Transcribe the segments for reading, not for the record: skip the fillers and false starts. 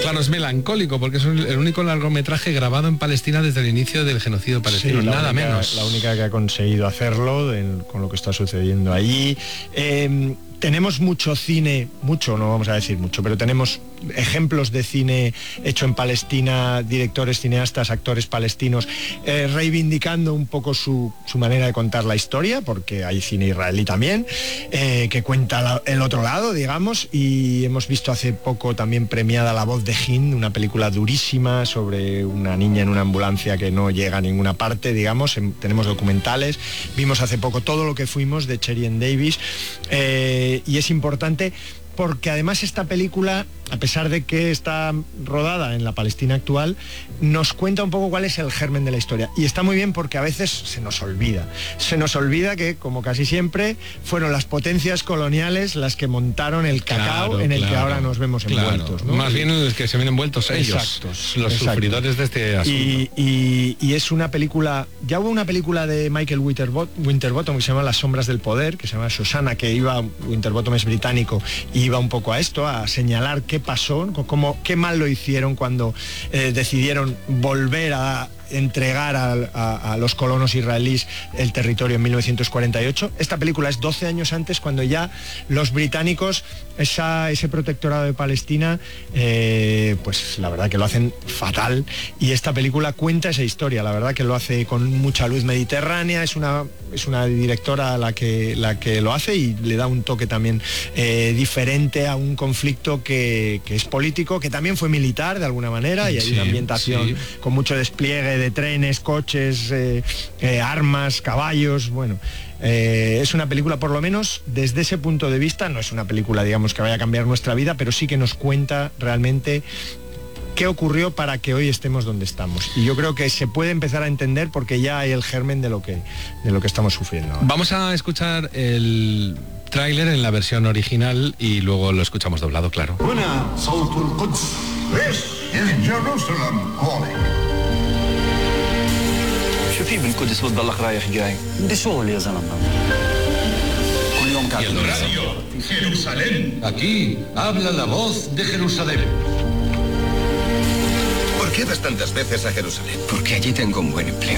Claro, es melancólico porque es el único largometraje grabado en Palestina desde el inicio del genocidio palestino, sí, nada única, menos. La única que ha conseguido hacerlo con lo que está sucediendo allí. Tenemos mucho cine, mucho, no vamos a decir mucho, pero tenemos ejemplos de cine hecho en Palestina, directores, cineastas, actores palestinos, reivindicando un poco su manera de contar la historia, porque hay cine israelí también, que cuenta el otro lado, digamos, y hemos visto hace poco también premiada La voz de Hind, una película durísima sobre una niña en una ambulancia que no llega a ninguna parte, digamos. Tenemos documentales, vimos hace poco Todo lo que fuimos de Cherien Davis, y es importante porque además esta película, a pesar de que está rodada en la Palestina actual, nos cuenta un poco cuál es el germen de la historia. Y está muy bien porque a veces se nos olvida. Se nos olvida que, como casi siempre, fueron las potencias coloniales las que montaron el cacao en el que ahora nos vemos envueltos, ¿no? Más bien en el que se ven envueltos ellos, los sufridores de este asunto. Y es una película, ya hubo una película de Michael Winterbottom que se llama Las sombras del poder, que se llama Shoshana, que Winterbottom es británico, y iba un poco a esto, a señalar qué pasó, qué mal lo hicieron cuando decidieron volver a entregar a los colonos israelíes el territorio en 1948. Esta película es 12 años antes, cuando ya los británicos, ese protectorado de Palestina, pues la verdad que lo hacen fatal, y esta película cuenta esa historia, la verdad que lo hace con mucha luz mediterránea, es una directora la que lo hace, y le da un toque también diferente a un conflicto que es político, que también fue militar de alguna manera, y hay una ambientación con mucho despliegue de trenes, coches, armas, caballos, bueno. Es una película, por lo menos desde ese punto de vista, no es una película, digamos, que vaya a cambiar nuestra vida, pero sí que nos cuenta realmente qué ocurrió para que hoy estemos donde estamos. Y yo creo que se puede empezar a entender porque ya hay el germen de lo que estamos sufriendo ahora. Vamos a escuchar el tráiler en la versión original y luego lo escuchamos doblado, claro. شوفي بالقدس بتضلك رايح جاي بدي شغل يا زلمه كل يوم Y el radio, Jerusalén. Aquí habla la voz de Jerusalén. ¿Por qué vas tantas veces a Jerusalén? Porque allí tengo un buen empleo.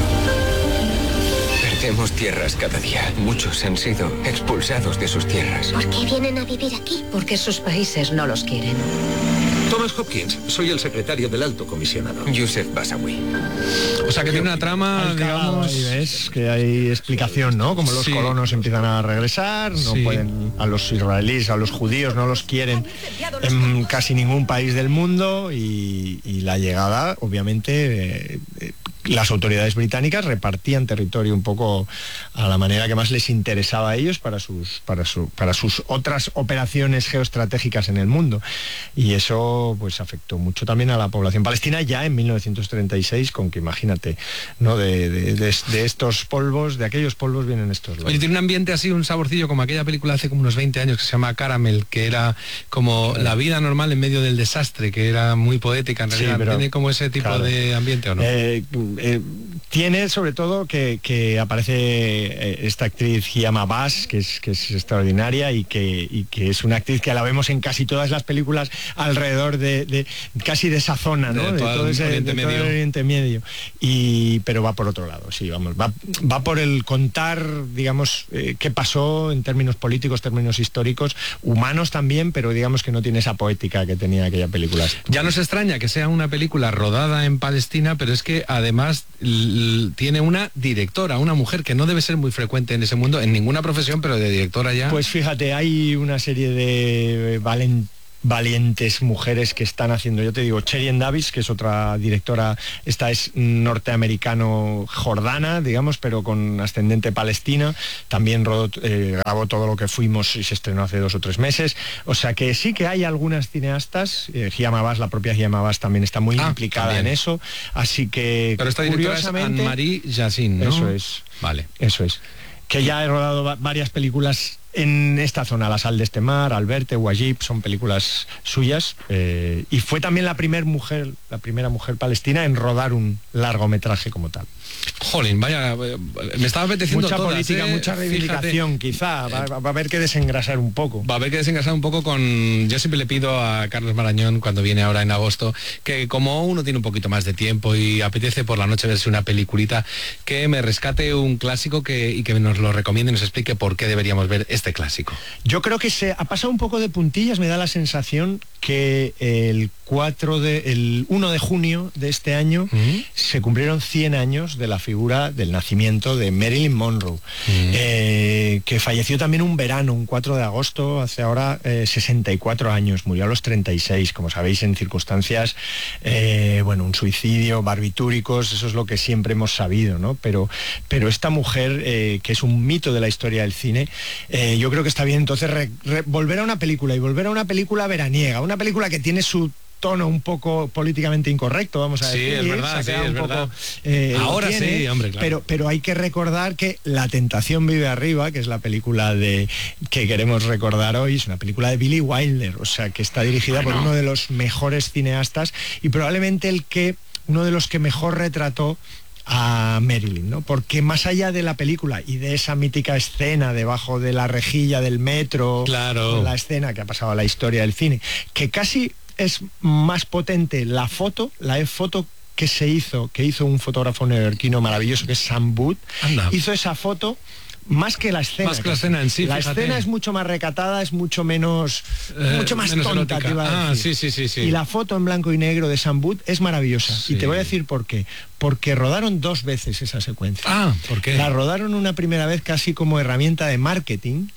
Perdemos tierras cada día. Muchos han sido expulsados de sus tierras. ¿Por qué vienen a vivir aquí? Porque sus países no los quieren. Thomas Hopkins, soy el secretario del Alto Comisionado. Yusef Basawi. O sea que tiene una trama, digamos... Ahí ves que hay explicación, ¿no? Como los colonos empiezan a regresar, no pueden, a los israelíes, a los judíos, no los quieren en casi ningún país del mundo, y la llegada, obviamente... las autoridades británicas repartían territorio un poco a la manera que más les interesaba a ellos para sus otras operaciones geoestratégicas en el mundo, y eso pues afectó mucho también a la población palestina ya en 1936, con que imagínate, ¿no? De estos polvos, de aquellos polvos vienen estos loros. Oye, tiene un ambiente así, un saborcillo como aquella película hace como unos 20 años que se llama Caramel, que era como la vida normal en medio del desastre, que era muy poética en realidad. Pero, ¿tiene como ese tipo de ambiente o no? Tiene sobre todo que aparece esta actriz Hiam Abbas, que es extraordinaria, y que es una actriz que la vemos en casi todas las películas alrededor de casi de esa zona, ¿no? De todo ese Oriente Medio. Pero va por otro lado, sí, vamos, va por el contar, digamos, qué pasó en términos políticos, términos históricos, humanos también, pero digamos que no tiene esa poética que tenía aquella película. Ya nos extraña que sea una película rodada en Palestina, pero es que además tiene una directora, una mujer que no debe ser muy frecuente en ese mundo, en ninguna profesión, pero de directora ya. Pues fíjate, hay una serie de valientes mujeres que están haciendo, yo te digo, Cherien Davis, que es otra directora, esta es norteamericano-jordana, digamos, pero con ascendente palestina, también grabó Todo lo que fuimos y se estrenó hace 2 o 3 meses, o sea que sí que hay algunas cineastas, Hiam Abbas, la propia Hiam Abbas también está muy implicada también en eso, así que... Pero esta directora es Anne-Marie Yassin, ¿no? Eso es. Vale. Eso es. Que ya he rodado varias películas en esta zona, La sal de este mar, Alberte, Wajib, son películas suyas, y fue también la primera mujer palestina en rodar un largometraje como tal. Jolín, vaya, me estaba apeteciendo mucha todas, política, mucha reivindicación, quizá, va a haber que desengrasar un poco. Va a haber que desengrasar un poco con... Yo siempre le pido a Carlos Marañón, cuando viene ahora en agosto, que como uno tiene un poquito más de tiempo y apetece por la noche verse una peliculita, que me rescate un clásico y que nos lo recomiende y nos explique por qué deberíamos ver este clásico. Yo creo que se ha pasado un poco de puntillas, me da la sensación que el 1 de junio de este año se cumplieron 100 años de la figura del nacimiento de Marilyn Monroe, que falleció también un verano, un 4 de agosto, hace ahora 64 años, murió a los 36, como sabéis, en circunstancias, un suicidio, barbitúricos, eso es lo que siempre hemos sabido, ¿no? Pero esta mujer, que es un mito de la historia del cine, yo creo que está bien entonces volver a una película, y volver a una película veraniega, una película que tiene su tono un poco políticamente incorrecto, vamos a decir. Sí, es verdad, sí, es verdad. Ahora tiene, sí, hombre, claro. Pero hay que recordar que La tentación vive arriba, que es la película que queremos recordar hoy, es una película de Billy Wilder, o sea, que está dirigida por uno de los mejores cineastas y probablemente uno de los que mejor retrató a Marilyn, ¿no? Porque más allá de la película y de esa mítica escena debajo de la rejilla del metro, claro, la escena que ha pasado a la historia del cine, que casi es más potente la foto que hizo un fotógrafo neoyorquino maravilloso que es Sam Booth. Anda. Hizo esa foto más que la escena. Más que la escena en sí, la fíjate. escena es mucho más recatada, es mucho más tonta, te iba a decir. Sí. Y la foto en blanco y negro de Sam Booth es maravillosa. Sí. Y te voy a decir por qué. Porque rodaron 2 veces esa secuencia. Ah, ¿por qué? La rodaron una primera vez casi como herramienta de marketing.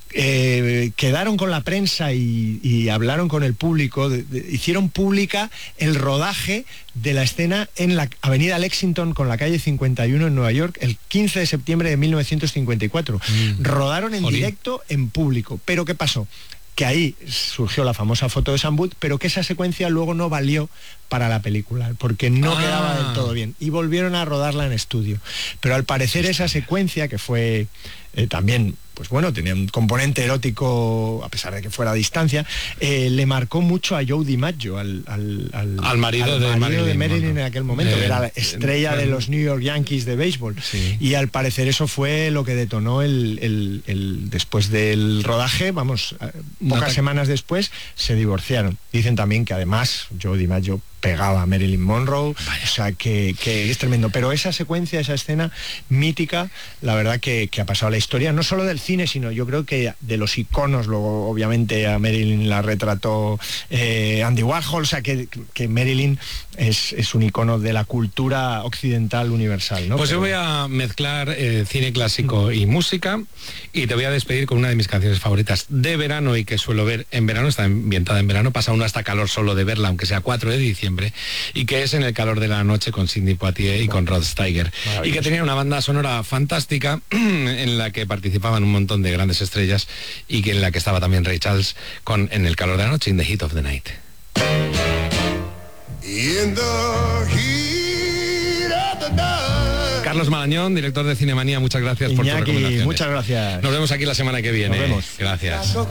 Quedaron con la prensa y hablaron con el público, hicieron pública el rodaje de la escena en la avenida Lexington con la calle 51 en Nueva York el 15 de septiembre de 1954. Rodaron en directo en público. Pero ¿qué pasó? Que ahí surgió la famosa foto de Sam Booth, pero que esa secuencia luego no valió para la película, porque no quedaba del todo bien. Y volvieron a rodarla en estudio. Pero al parecer esa secuencia, que fue también, pues bueno, tenía un componente erótico, a pesar de que fuera a distancia, le marcó mucho a Joe DiMaggio, al marido de Marilyn en aquel momento, que era la estrella de los New York Yankees de béisbol. Sí. Y al parecer eso fue lo que detonó después del rodaje, pocas semanas después, se divorciaron. Dicen también que además Joe DiMaggio pegaba a Marilyn Monroe. Vaya. O sea que es tremendo, pero esa secuencia, esa escena mítica, la verdad que ha pasado a la historia, no solo del cine, sino yo creo que de los iconos. Luego obviamente a Marilyn la retrató Andy Warhol, o sea que Marilyn es un icono de la cultura occidental universal, ¿no? Pues yo voy a mezclar cine clásico y música, y te voy a despedir con una de mis canciones favoritas de verano y que suelo ver en verano, está ambientada en verano, pasa uno hasta calor solo de verla, aunque sea 4 de diciembre, y que es En el calor de la noche, con Sidney Poitier y con Rod Steiger, y que tenía una banda sonora fantástica en la que participaban un montón de grandes estrellas, y que en la que estaba también Ray Charles con En el calor de la noche, In the Heat of the Night. Carlos Marañón, director de Cinemanía, muchas gracias por tu recomendación. Muchas gracias. Nos vemos aquí la semana que viene. Nos vemos. Gracias.